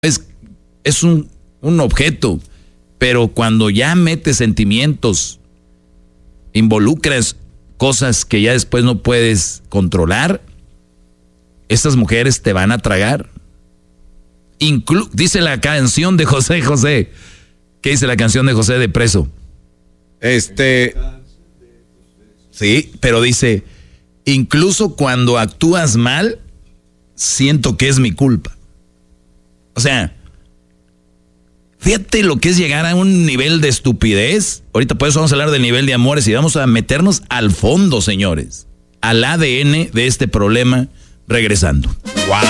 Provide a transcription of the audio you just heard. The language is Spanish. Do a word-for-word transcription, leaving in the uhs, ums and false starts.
es, es un, un objeto, pero cuando ya metes sentimientos, involucras cosas que ya después no puedes controlar, estas mujeres te van a tragar. Inclu- dice la canción de José José. ¿Qué dice la canción de José de Preso? Este... Sí, pero dice, incluso cuando actúas mal, siento que es mi culpa. O sea, fíjate lo que es llegar a un nivel de estupidez. Ahorita por eso vamos a hablar del nivel de amores y vamos a meternos al fondo, señores, al A D N de este problema, regresando. ¡Wow!